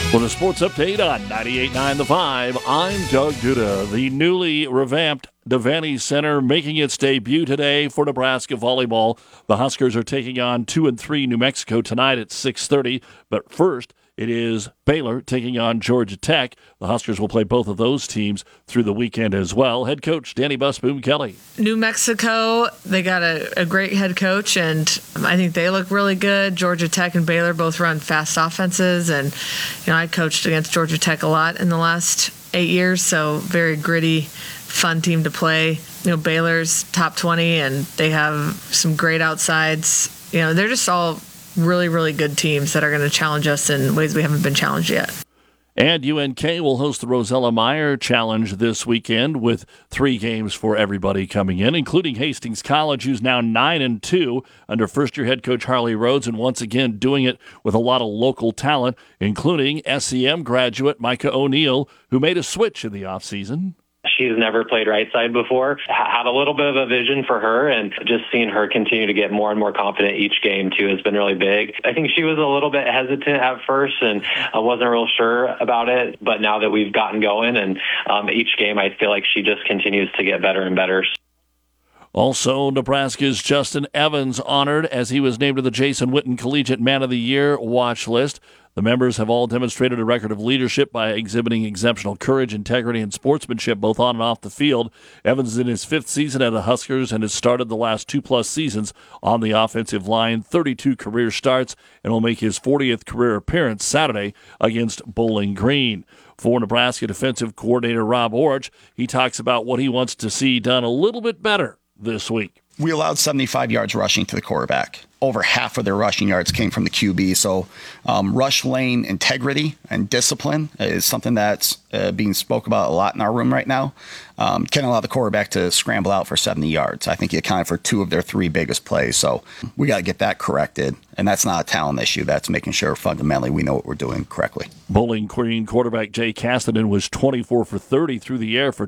For the sports update on 98.9 The Vibe, I'm Doug Duda. The newly revamped Devaney Center making its debut today for Nebraska volleyball. The Huskers are taking on 2 and 3 New Mexico tonight at 6:30. But first, it is Baylor taking on Georgia Tech. The Huskers will play both of those teams through the weekend as well. Head coach Danny Busboom Kelly. New Mexico, they got a great head coach, and I think they look really good. Georgia Tech and Baylor both run fast offenses, and I coached against Georgia Tech a lot in the last 8 years, so very gritty, fun team to play. Baylor's top 20, and they have some great outsides. They're just all really, really good teams that are going to challenge us in ways we haven't been challenged yet. And UNK will host the Rosella Meyer Challenge this weekend with 3 games for everybody coming in, including Hastings College, who's now 9-2 under first-year head coach Harley Rhodes, and once again doing it with a lot of local talent, including SEM graduate Micah O'Neill, who made a switch in the offseason. She's never played right side before. Had a little bit of a vision for her, and just seeing her continue to get more and more confident each game, too, has been really big. I think she was a little bit hesitant at first, and I wasn't real sure about it. But now that we've gotten going, and each game, I feel like she just continues to get better and better. Also, Nebraska's Justin Evans honored as he was named to the Jason Witten Collegiate Man of the Year watch list. The members have all demonstrated a record of leadership by exhibiting exceptional courage, integrity, and sportsmanship both on and off the field. Evans is in his 5th season at the Huskers and has started the last 2+ seasons on the offensive line, 32 career starts, and will make his 40th career appearance Saturday against Bowling Green. For Nebraska defensive coordinator Rob Orch, he talks about what he wants to see done a little bit better this week. We allowed 75 yards rushing to the quarterback. Over half of their rushing yards came from the QB. So rush lane integrity and discipline is something that's being spoke about a lot in our room right now. Can't allow the quarterback to scramble out for 70 yards. I think he accounted for 2 of their 3 biggest plays. So we got to get that corrected. And that's not a talent issue. That's making sure fundamentally we know what we're doing correctly. Bowling Green quarterback Jay Cassidy was 24 for 30 through the air for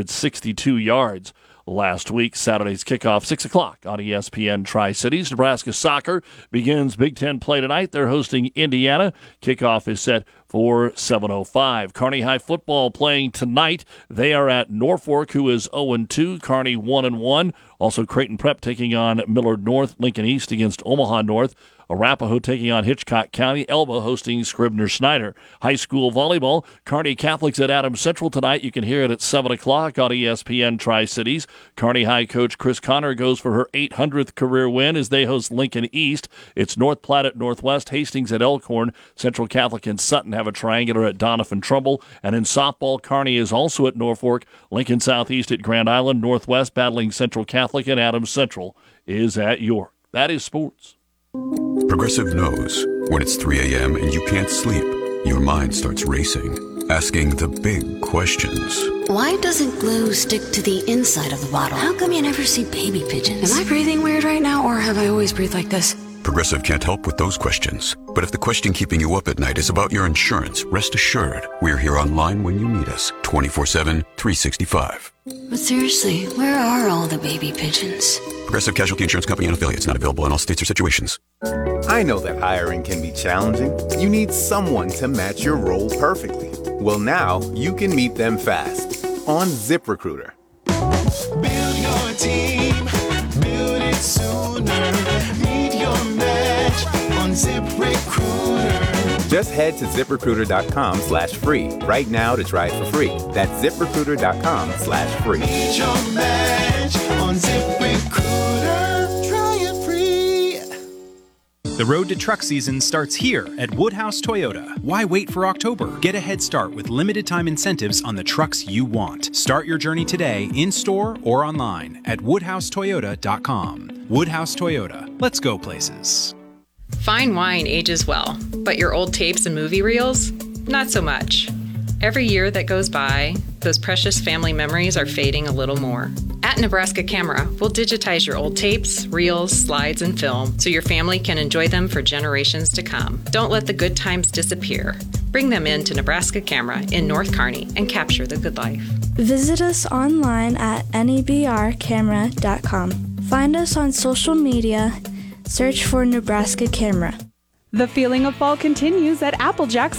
262 yards. Last week, Saturday's kickoff, 6 o'clock on ESPN Tri-Cities. Nebraska soccer begins Big Ten play tonight. They're hosting Indiana. Kickoff is set for 7:05. Kearney High football playing tonight. They are at Norfolk, who is 0-2. Kearney 1-1. Also, Creighton Prep taking on Millard North. Lincoln East against Omaha North. Arapahoe taking on Hitchcock County. Elba hosting Scribner-Snyder. High school volleyball. Kearney Catholics at Adams Central tonight. You can hear it at 7 o'clock on ESPN Tri-Cities. Kearney High coach Chris Connor goes for her 800th career win as they host Lincoln East. It's North Platte at Northwest, Hastings at Elkhorn. Central Catholic and Sutton have a triangular at Doniphan Trumbull. And in softball, Kearney is also at Norfolk. Lincoln Southeast at Grand Island. Northwest battling Central Catholic, and Adams Central is at York. That is sports. Progressive knows when it's 3 a.m. and you can't sleep, your mind starts racing, asking the big questions. Why doesn't glue stick to the inside of the bottle? How come you never see baby pigeons? Am I breathing weird right now, or have I always breathed like this? Progressive can't help with those questions. But if the question keeping you up at night is about your insurance, rest assured, we're here online when you need us, 24/7, 365. But seriously, where are all the baby pigeons? Progressive Casualty Insurance Company and affiliates, not available in all states or situations. I know that hiring can be challenging. You need someone to match your role perfectly. Well, now you can meet them fast on ZipRecruiter. Build your team, build it sooner. Meet your match on ZipRecruiter. Just head to ZipRecruiter.com/free right now to try it for free. That's ZipRecruiter.com/free. Meet your match on ZipRecruiter. Try it free. The road to truck season starts here at Woodhouse Toyota. Why wait for October? Get a head start with limited time incentives on the trucks you want. Start your journey today in store or online at WoodhouseToyota.com. Woodhouse Toyota. Let's go places. Fine wine ages well, but your old tapes and movie reels? Not so much. Every year that goes by, those precious family memories are fading a little more. At Nebraska Camera, we'll digitize your old tapes, reels, slides, and film so your family can enjoy them for generations to come. Don't let the good times disappear. Bring them in to Nebraska Camera in North Kearney and capture the good life. Visit us online at nebrcamera.com. Find us on social media. Search for Nebraska Camera. The feeling of fall continues at Applejack's